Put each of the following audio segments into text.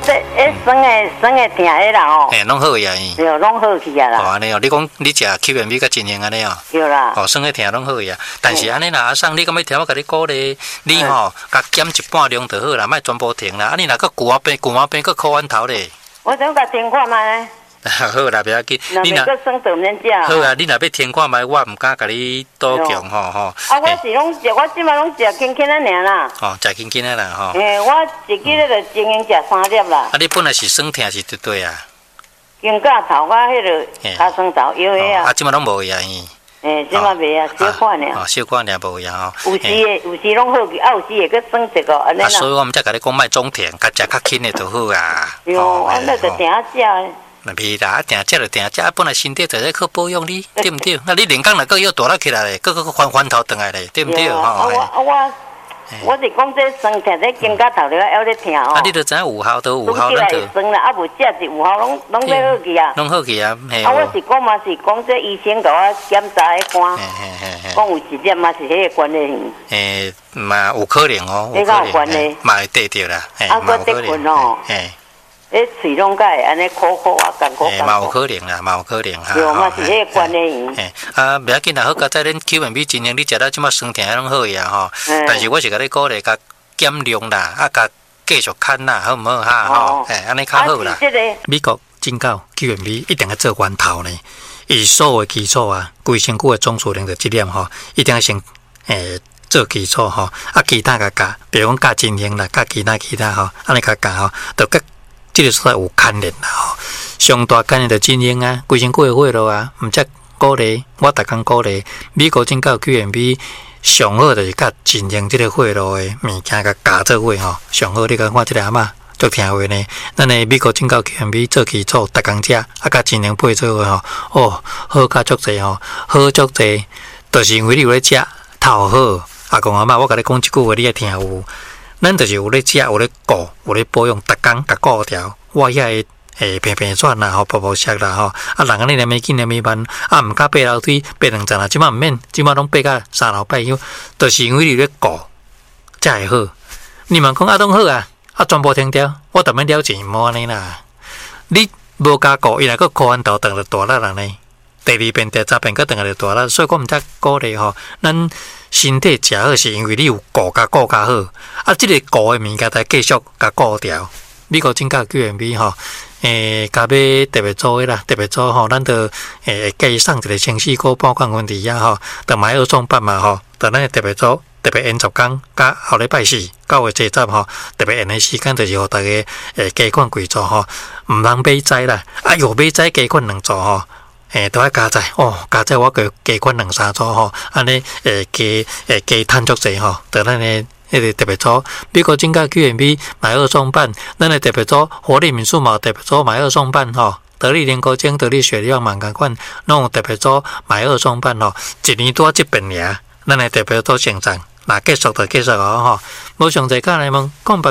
这生的疼的啦吼。 拢好呀。 对，拢好去啊啦。 哦，安尼哦，你讲你食 QMB 甲真营安尼哦。 对啦。 哦，生的疼拢好呀，但是安尼啦，阿送你敢要听我甲你鼓励，你吼甲减一半量就好啦，莫全部停啦。啊，你若个牛仔病，个苦碗头咧。 我想甲停看卖。 好啦，不要紧。 你若个生长面食。 好啊，你若要听看卖，我毋敢甲你多强吼。啊， 我是拢食，我即摆拢食轻轻啊尔啦。 哦，食轻轻啊啦吼。 我一日咧就经营食3粒啦。 啊，你本来是酸疼是对对啊。 金甲头甲迄个卡酸头有诶啊。 啊，即摆拢无呀。 即摆袂啊，小款尔。 哦，小款尔无呀吼。 有时拢好去，有时会去酸一个安尼啦。 所以我毋才甲你讲卖总甜，甲食较轻的就好啊。 哟，安尼就定食。 袂啦，定食就定食，本来身体就在靠保养你，对毋对？那你连讲若个又大了起来咧，个翻头转来咧，对毋对？吼。 我是讲这酸疼，这肩胛头了还咧疼哦。 啊，你都知影有效都有效， 咱就酸啦，啊无食是有效，拢要好去啊。 拢好去啊， 啊，我是讲嘛是讲这医生甲我检查来看，讲有一点嘛是迄个关系。 嘛有可能哦， 有可能， 嘛会对着啦， 啊，我得困哦。迄喙拢甲会安尼苦啊，艰苦。 嘛有可能啦，嘛有可能哈。 对，嘛是迄个关系。 啊，袂要紧啦，好，甲在恁QMB真营，你食到即马酸甜拢好呀吼。但是我是甲你鼓励，甲减量啦，啊，甲继续看啦，好毋好哈？吼，安尼较好啦。美国警告 QMB 一定要做源头呢，伊所有的基础啊，规身躯的总数量就这点吼，一定要先做基础吼，啊，其他甲加，比如讲加真营啦，加其他吼，安尼甲加吼，就甲。这个所在有牵连啦吼，上大牵连就真营啊，规身躯的血路啊，毋则鼓励我逐工鼓励美国警告 QMB 上好就是甲真营这个血路的物件甲加做伙吼，上好你甲看这个阿嬷足听话呢，咱的美国警告 QMB 做基础逐工食，啊甲真营配做伙吼，哦好甲足济吼，好足济，就是因为你有咧食头好，阿公阿嬷我甲你讲一句话，你爱听有。咱就是有咧食，有咧顾，有咧保养，逐工甲顾条。我遐个平转啦，吼，薄色啦，吼，啊，人安尼连咪紧连咪慢，啊，毋甲爬楼梯，爬2层啦，即马毋免，即马拢爬到3楼拜休，就是因为你咧顾，才会好。你问讲啊，拢好啊，啊，全部停掉，我当然了钱无安尼啦。你无加顾，伊若个苦完头等着大力人呢。第2遍、第3遍，佮等下就大力，所以我毋则鼓励吼，咱。身体食好是因为你有顾甲好，啊，即个顾的物件才继续甲顾掉。美国警告 QMB 吼，甲要特别做的啦，特别做吼，咱就加送一个清洗锅半罐温迪啊吼，就买2送8嘛吼，就咱特别做，特别延10天，甲后礼拜4、9月7日吼，特别延的时间就是互大家加款贵做吼，毋通买斋啦，啊，又买斋加款2组吼。都爱加载哦，加载我加款2-3组吼，安尼加趁足济吼，就咱的迄个特别组，美国警告 QMB 买2送半，咱的特别组活力民宿嘛特别组买2送半吼，得力莲果精、得力雪亮满共款，拢有特别组买2送半吼，一年多这边尔，咱的特别组成长，那结束就结束哦吼，无详细讲来问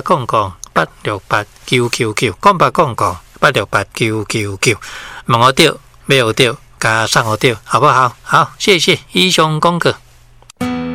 ，0800-868-999，0800-868-999，问我着。没有掉，加上我掉，好不好？好，谢谢医生功课。